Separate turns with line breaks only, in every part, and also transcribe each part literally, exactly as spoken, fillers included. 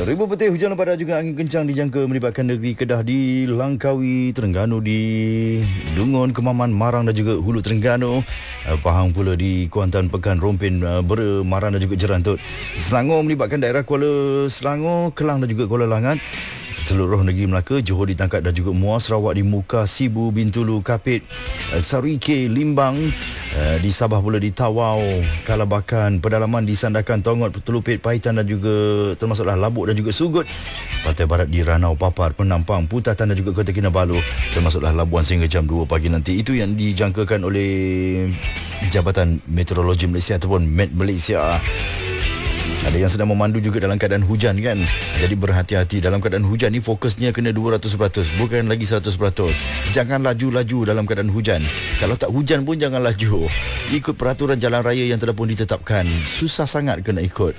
Ribuan petir hujan lebat juga angin kencang dijangka melibatkan negeri Kedah di Langkawi, Terengganu di Dungun, Kemaman, Marang dan juga Hulu Terengganu, Pahang pula di Kuantan, Pekan, Rompin, Bera, Maran dan juga Jerantut. Selangor melibatkan daerah Kuala Selangor, Kelang dan juga Kuala Langat. Seluruh negeri Melaka, Johor ditangkap dan juga Muar, Sarawak di Muka, Sibu, Bintulu, Kapit, Sarike, Limbang, di Sabah pula di Tawau, Kalabakan, Pedalaman di Sandakan, Tongot, Telupit, Pahitan dan juga termasuklah Labuk dan juga Sugut. Pantai Barat di Ranau, Papar, Penampang, Putatan dan juga Kota Kinabalu, termasuklah Labuan sehingga jam dua pagi nanti. Itu yang dijangkakan oleh Jabatan Meteorologi Malaysia ataupun Met Malaysia. Ada yang sedang memandu juga dalam keadaan hujan kan. Jadi berhati-hati dalam keadaan hujan ni, fokusnya kena dua ratus peratus, bukan lagi seratus peratus. Jangan laju-laju dalam keadaan hujan. Kalau tak hujan pun jangan laju. Ikut peraturan jalan raya yang telah pun ditetapkan. Susah sangat kena ikut.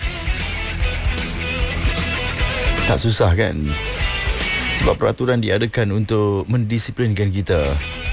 Tak susah kan? Sebab peraturan diadakan untuk mendisiplinkan kita.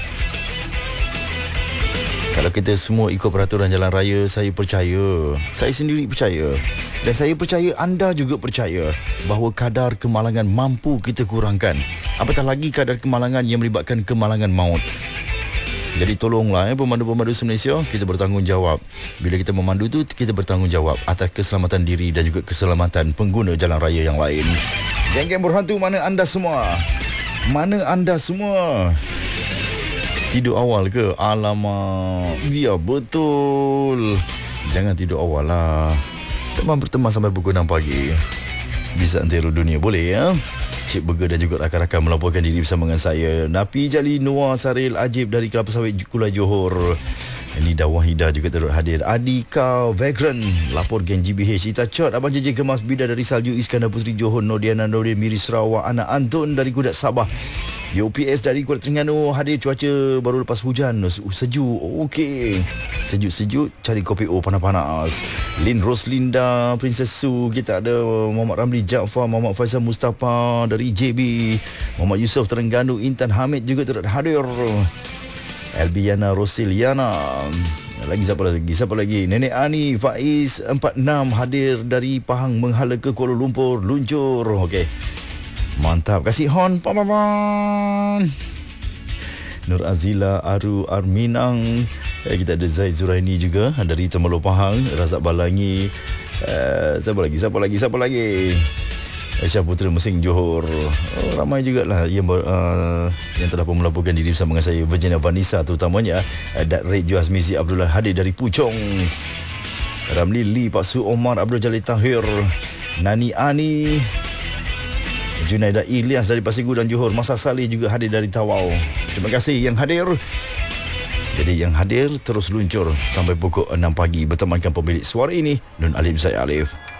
Kalau kita semua ikut peraturan jalan raya, saya percaya, saya sendiri percaya, dan saya percaya anda juga percaya bahawa kadar kemalangan mampu kita kurangkan. Apatah lagi kadar kemalangan yang melibatkan kemalangan maut. Jadi tolonglah eh, pemandu-pemandu se-Malaysia, kita bertanggungjawab. Bila kita memandu tu, kita bertanggungjawab atas keselamatan diri dan juga keselamatan pengguna jalan raya yang lain. Geng-geng berhantu, mana anda semua? Mana anda semua? Tidur awal ke? Alamak, ya betul. Jangan tidur awal lah. Teman berteman sampai pukul enam pagi. Bisa antero dunia, boleh ya? Cik Burger dan juga rakan-rakan melaporkan diri bersama dengan saya, Napi Jali, Noah, Saril, Ajib dari Kelapa Sawit, Kulai Johor. Ini Dawah Hida juga turut hadir. Adika Vagrant, lapor geng G B H. Ita Chot, Abang J J Kemas, Bida dari Salju, Iskandar Puteri Johor, Nodiana Nordin, Miri Sarawak, Anak Antun dari Kudat Sabah, U P S dari Kuala Terengganu. Hadir cuaca baru lepas hujan, sejuk. Okey, sejuk-sejuk, cari kopi O panas-panas. Lin Roslinda, Princess Su. Kita ada Muhammad Ramli Jaafar, Muhammad Faisal Mustafa dari J B, Muhammad Yusof Terengganu, Intan Hamid juga turut hadir. Elbiana Rosiliana. Lagi siapa lagi? Siapa lagi? Nenek Ani Faiz empat enam hadir dari Pahang menghala ke Kuala Lumpur, luncur. Okey. Mantap. Kasih hon. Paman. Nur Azila Aru Arminang. Eh, kita ada Zaid Zuraini juga dari Temerloh Pahang, Razak Balangi. Uh, siapa lagi? Siapa lagi? Siapa lagi? Aisyah Putera Mesing Johor. Oh, ramai jugalah yang uh, yang telah pun melaporkan diri bersama dengan saya. Virginia Vanessa terutamanya, uh, Dat Red Juaz Mizi Abdullah hadir dari Puchong. Ramli Lee, Pak Su Omar, Abdul Jalil Tahir, Nani Ani, Junaida Ilyas dari Pasir Gudang Johor, Masa Saleh juga hadir dari Tawau. Terima kasih yang hadir. Jadi yang hadir terus luncur sampai pukul enam pagi bertemankan pemilik suara ini, Nun Alim saya Alif.